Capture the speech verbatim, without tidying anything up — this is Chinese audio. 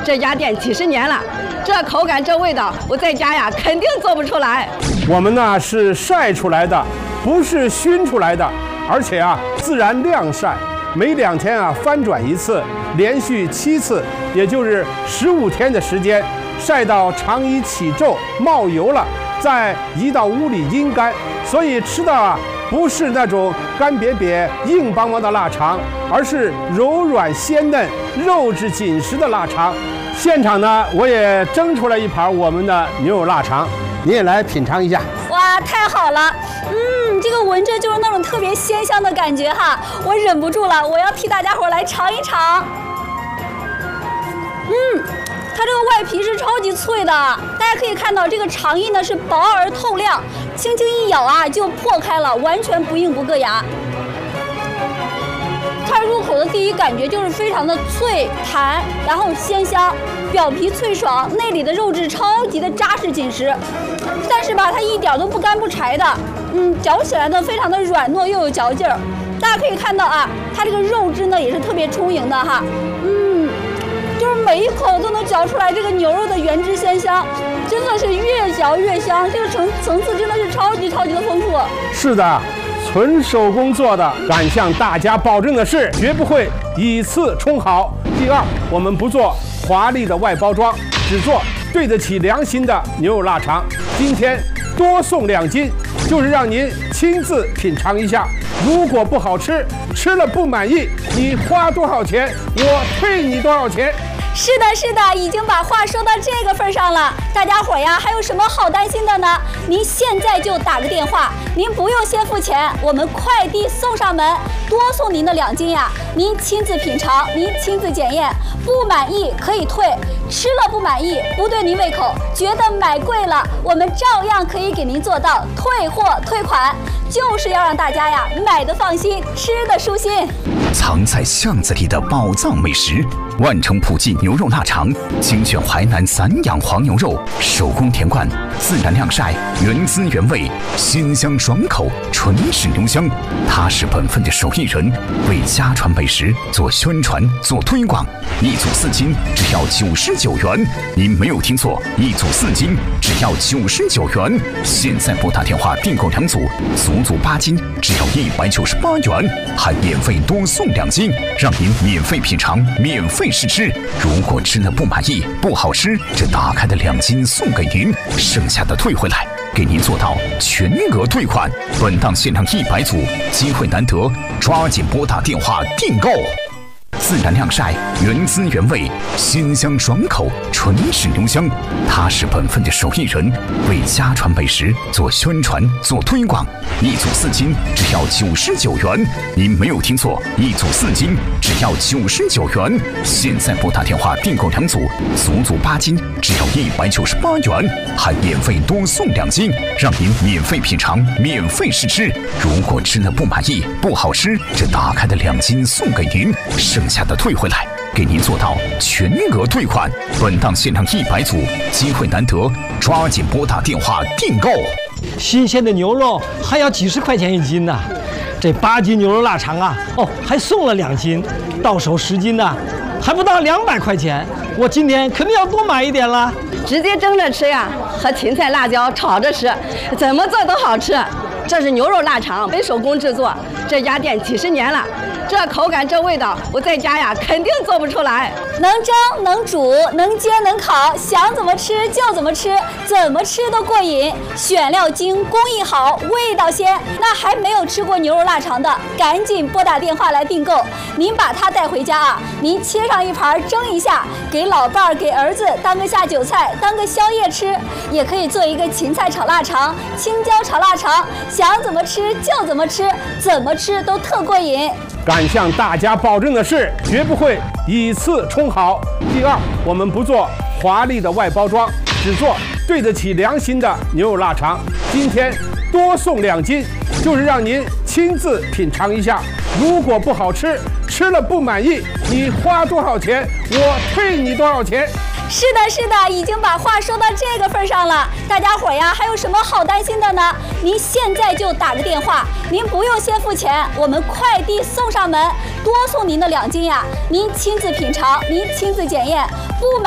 这家店几十年了，这口感这味道，我在家呀肯定做不出来。 我们呢是晒出来的，不是熏出来的，而且啊自然晾晒，每两天啊翻转一次，连续七次，也就是十五天的时间，晒到肠衣起皱冒油了，再移到屋里阴干，所以吃的啊不是那种干瘪瘪硬邦邦的腊肠，而是柔软鲜嫩肉质紧实的腊肠。现场呢我也蒸出来一盘我们的牛肉腊肠，你也来品尝一下。 哇，太好了！嗯，这个闻着就是那种特别鲜香的感觉哈，我忍不住了，我要替大家伙来尝一尝。嗯，它这个外皮是超级脆的，大家可以看到这个肠衣呢是薄而透亮，轻轻一咬啊就破开了，完全不硬不硌牙。它入口的第一感觉就是非常的脆弹，然后鲜香，表皮脆爽，内里的肉质超级的扎实紧实。但是吧，它一点都不干不柴的，嗯，嚼起来呢非常的软糯又有嚼劲儿。大家可以看到啊，它这个肉汁呢也是特别充盈的哈，嗯，就是每一口都能嚼出来这个牛肉的原汁鲜香，真的是越嚼越香，这个层层次真的是超级超级的丰富。 是的。纯手工做的，敢向大家保证的是，绝不会以次充好。第二，我们不做华丽的外包装，只做对得起良心的牛肉腊肠。今天多送两斤，就是让您亲自品尝一下。如果不好吃，吃了不满意，你花多少钱，我退你多少钱。 是的，是的，已经把话说到这个份上了，大家伙呀，还有什么好担心的呢？您现在就打个电话，您不用先付钱，我们快递送上门，多送您的两斤呀，您亲自品尝，您亲自检验，不满意可以退，吃了不满意，不对您胃口，觉得买贵了，我们照样可以给您做到退货退款，就是要让大家呀买的放心，吃的舒心。 藏在巷子里的宝藏美食，万城普记牛肉腊肠，精选淮南散养黄牛肉，手工田灌，自然晾晒，原汁原味，鲜香爽口，纯是牛香。他是本分的手艺人，为家传美食做宣传做推广。一组四斤只要九十九元，您没有听错，一组四斤只要九十九元。现在拨打电话订购两组，足足八斤只要一百九十八元，还免费多送两斤，让您免费品尝，免费试吃。如果吃了不满意，不好吃，这打开的两斤送给您，剩下的退回来，给您做到全额退款。本档限量一百组，机会难得，抓紧拨打电话订购。自然晾晒，原汁原味，鲜香爽口，纯是牛香。他是本分的手艺人，为家传美食做宣传做推广。一组四斤只要九十九元，您没有听错，一组四斤只要九十九元。现在拨打电话订购两组，足足八斤只要一百九十八元，还免费多送两斤，让您免费品尝，免费试吃。如果吃了不满意，不好吃，这打开的两斤送给您，剩下的退回来，给您做到全额退款。本档限量一百组，机会难得，抓紧拨打电话订购。 新鲜的牛肉还要几十块钱一斤呢，这八斤牛肉腊肠啊，哦，还送了两斤，到手十斤呢，还不到两百块钱。我今天肯定要多买一点了。 直接蒸着吃呀，和芹菜、辣椒炒着吃，怎么做都好吃。这是牛肉腊肠，非手工制作，这家店几十年了。这口感这味道，我在家呀肯定做不出来。 能蒸能煮能煎能烤，想怎么吃就怎么吃，怎么吃都过瘾。选料精，工艺好，味道鲜。那还没有吃过牛肉腊肠的，赶紧拨打电话来订购。您把它带回家啊，您切上一盘蒸一下，给老伴儿给儿子当个下酒菜，当个宵夜吃。也可以做一个芹菜炒腊肠、青椒炒腊肠，想怎么吃就怎么吃，怎么吃都特过瘾。 敢向大家保证的是，绝不会以次充好。第二，我们不做华丽的外包装，只做对得起良心的牛肉腊肠。今天多送两斤，就是让您亲自品尝一下。如果不好吃，吃了不满意，你花多少钱，我退你多少钱。 是的，是的，已经把话说到这个份上了，大家伙呀，还有什么好担心的呢？您现在就打个电话，您不用先付钱，我们快递送上门，多送您的两斤呀，您亲自品尝，您亲自检验，不满